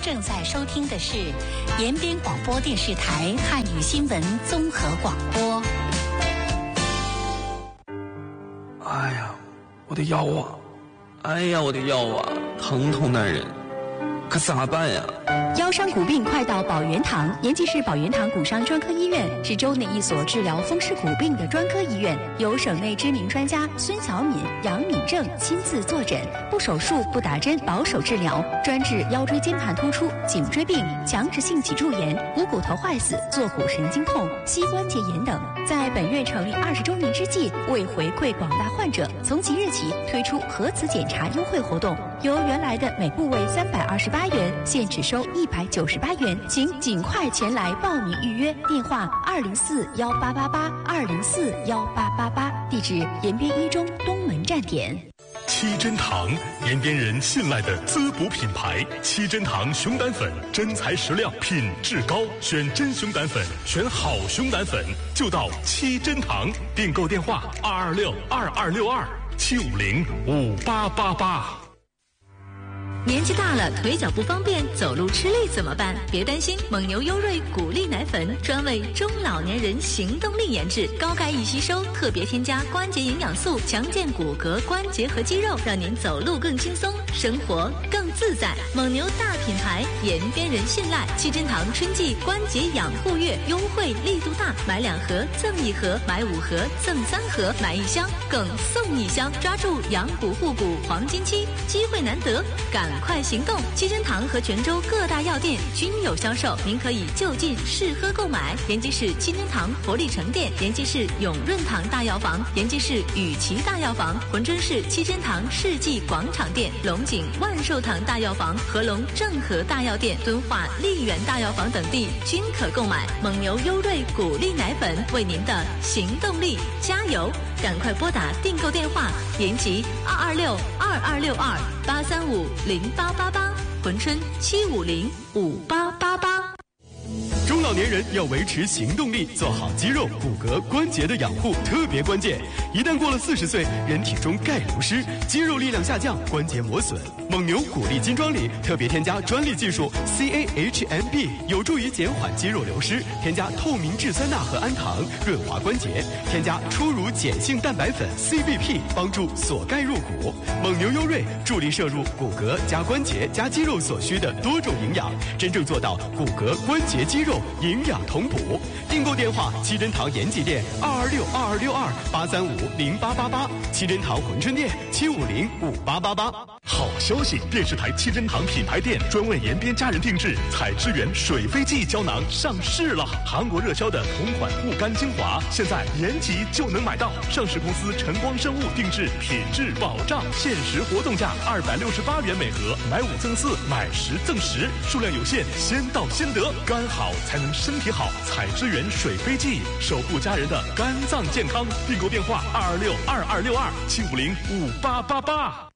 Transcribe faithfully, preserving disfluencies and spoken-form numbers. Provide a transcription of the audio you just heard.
正在收听的是延边广播电视台汉语新闻综合广播。 哎呀，我的腰啊！哎呀，我的腰啊，疼痛难忍，可咋办呀？ 腰伤骨病快到保元堂，延吉市保元堂骨伤专科医院是州内一所治疗风湿骨病的专科医院，由省内知名专家孙小敏、杨敏正亲自坐诊，不手术、不打针，保守治疗，专治腰椎间盘突出、颈椎病、强直性脊柱炎、股骨头坏死、坐骨神经痛、膝关节炎等。在本院成立二十周年之际，为回馈广大患者，从即日起推出核磁检查优惠活动，由原来的每部位三百二十八元，现只收一百九十八元，请尽快前来报名预约。电话二零四幺八八八二零四幺八八八，地址延边一中东门站点。 七珍堂，延边人信赖的滋补品牌。七珍堂熊胆粉，真材实料，品质高，选真熊胆粉，选好熊胆粉，就到七珍堂。订购电话二二六二二六二七五零五八八八。 年纪大了，腿脚不方便，走路吃力怎么办？别担心，蒙牛优瑞骨力奶粉专为中老年人行动力研制，高钙易吸收，特别添加关节营养素，强健骨骼、关节和肌肉，让您走路更轻松，生活更自在。蒙牛大品牌，延边人信赖。七珍堂春季关节养护月优惠力度大，买两盒赠一盒，买五盒赠三盒，买一箱更送一箱，抓住养骨护骨黄金期，机会难得，赶快行动！七珍堂和泉州各大药店均有销售，您可以就近试喝购买。延吉市七珍堂活力城店、延吉市永润堂大药房、延吉市雨琦大药房、珲春市七珍堂世纪广场店、龙井万寿堂大药房、合龙正和大药店、敦化丽园大药房等地均可购买。蒙牛优瑞骨力奶粉，为您的行动力加油！赶快拨打订购电话：延吉二二六二二六二八三五零八八八，珲春七五零五八八八。 中老年人要维持行动力，做好肌肉、骨骼、关节的养护特别关键。一旦过了四十岁，人体中钙流失，肌肉力量下降，关节磨损。蒙牛骨力金装里特别添加专利技术 C A H M B， 有助于减缓肌肉流失。添加透明质酸钠和氨糖，润滑关节。添加初乳碱性蛋白粉 C B P， 帮助锁钙入骨。蒙牛优瑞助力摄入骨骼加关节加肌肉所需的多种营养，真正做到骨骼、关节、肌肉营养同补。订购电话：七珍堂延吉店二二六二二六二八三五零八八八，七珍堂珲春店七五零五八八八。 好消息！电视台七珍堂品牌店专为延边家人定制彩之源水飞记胶囊上市了。韩国热销的同款护肝精华，现在延吉就能买到。上市公司晨光生物定制，品质保障，限时活动价二百六十八元每盒，买五赠四，买十赠十，数量有限，先到先得。肝好才能身体好，彩之源水飞记守护家人的肝脏健康。订购电话二二六二二六二七五零五八八八。